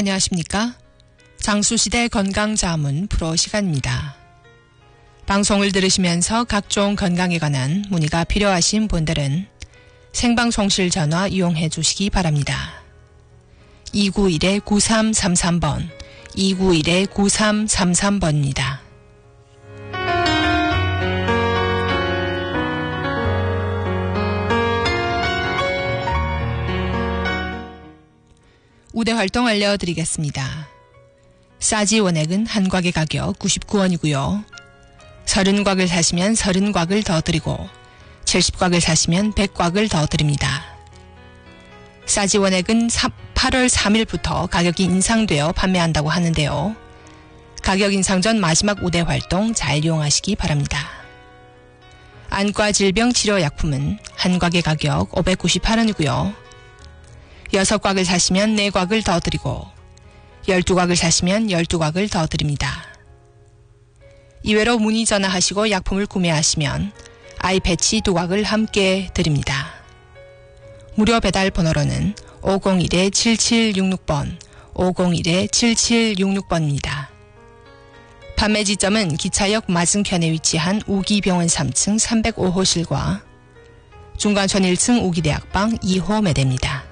안녕하십니까? 장수시대 건강자문 프로 시간입니다. 방송을 들으시면서 각종 건강에 관한 문의가 필요하신 분들은 생방송실 전화 이용해 주시기 바랍니다. 291-9333번, 291-9333번입니다. 우대 활동 알려드리겠습니다. 싸지 원액은 한 곽의 가격 99원이고요. 30곽을 사시면 30곽을 더 드리고 70곽을 사시면 100곽을 더 드립니다. 싸지 원액은 8월 3일부터 가격이 인상되어 판매한다고 하는데요. 가격 인상 전 마지막 우대 활동 잘 이용하시기 바랍니다. 안과 질병 치료 약품은 한 곽의 가격 598원이고요. 6곽을 사시면 4곽을 더 드리고 12곽을 사시면 12곽을 더 드립니다. 이외로 문의 전화하시고 약품을 구매하시면 아이 패치 2곽을 함께 드립니다. 무료 배달 번호로는 501-7766번, 501-7766번입니다. 판매 지점은 기차역 맞은편에 위치한 우기병원 3층 305호실과 중간촌 1층 우기대학방 2호 매대입니다.